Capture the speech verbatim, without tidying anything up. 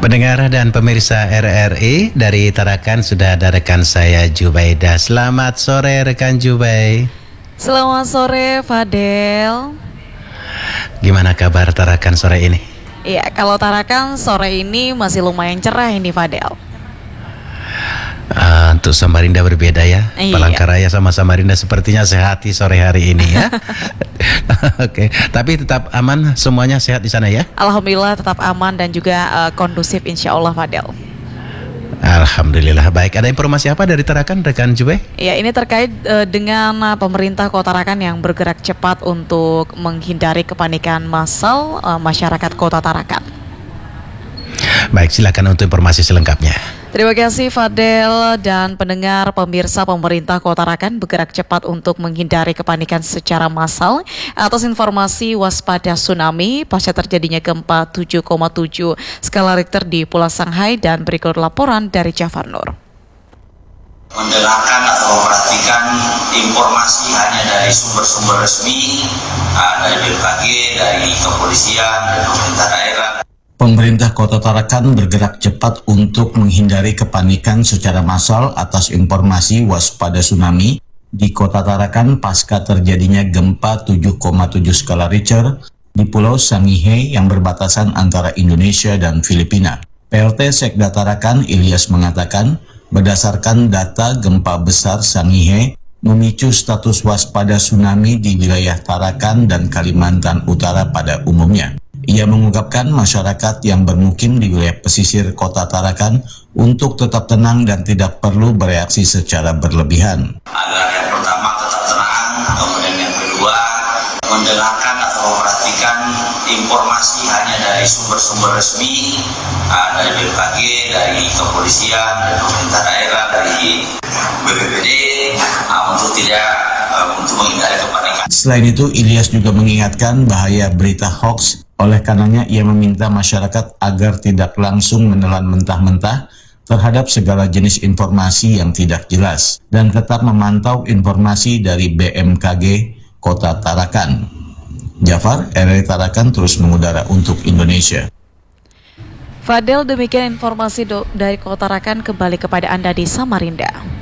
Pendengar dan pemirsa R R I dari Tarakan, sudah ada rekan saya Jubaida. Selamat sore rekan Jubai. Selamat sore Fadel. Gimana kabar Tarakan sore ini? Iya, kalau Tarakan sore ini masih lumayan cerah ini Fadel. Uh, untuk Samarinda berbeda ya. Iya. Palangkaraya sama Samarinda sepertinya sehati sore hari ini ya. Oke, okay. Tapi tetap aman, semuanya sehat di sana ya? Alhamdulillah tetap aman dan juga uh, kondusif insya Allah Fadel. Alhamdulillah, baik. Ada informasi apa dari Tarakan rekan Jubai? Ya, ini terkait uh, dengan uh, pemerintah Kota Tarakan yang bergerak cepat untuk menghindari kepanikan massal uh, masyarakat Kota Tarakan. Baik, silakan untuk informasi selengkapnya. Terima kasih Fadel dan pendengar pemirsa. Pemerintah Kota Tarakan bergerak cepat untuk menghindari kepanikan secara massal atas informasi waspada tsunami pasca terjadinya gempa tujuh koma tujuh skala Richter di Pulau Shanghai, dan berikut laporan dari Jafar Nur. Mendengarkan atau memperhatikan informasi hanya dari sumber-sumber resmi, dari B M K G, dari kepolisian, dari pemerintah daerah. Pemerintah Kota Tarakan bergerak cepat untuk menghindari kepanikan secara massal atas informasi waspada tsunami di Kota Tarakan pasca terjadinya gempa tujuh koma tujuh skala Richter di Pulau Sangihe yang berbatasan antara Indonesia dan Filipina. P L T Sekda Tarakan Ilyas mengatakan, berdasarkan data gempa besar Sangihe memicu status waspada tsunami di wilayah Tarakan dan Kalimantan Utara pada umumnya. Ia mengungkapkan masyarakat yang bermukim di wilayah pesisir Kota Tarakan untuk tetap tenang dan tidak perlu bereaksi secara berlebihan. Agar yang pertama tetap tenang, kemudian yang kedua mendengarkan atau memperhatikan informasi hanya dari sumber-sumber resmi, dari B M K G, dari kepolisian, dari pemerintah daerah, dari B P B D, untuk tidak untuk menghindari kepanikan. Selain itu, Ilyas juga mengingatkan bahaya berita hoax. Oleh karenanya, ia meminta masyarakat agar tidak langsung menelan mentah-mentah terhadap segala jenis informasi yang tidak jelas dan tetap memantau informasi dari B M K G Kota Tarakan. Jafar, R R I Tarakan terus mengudara untuk Indonesia. Fadel, demikian informasi do- dari Kota Tarakan. Kembali kepada Anda di Samarinda.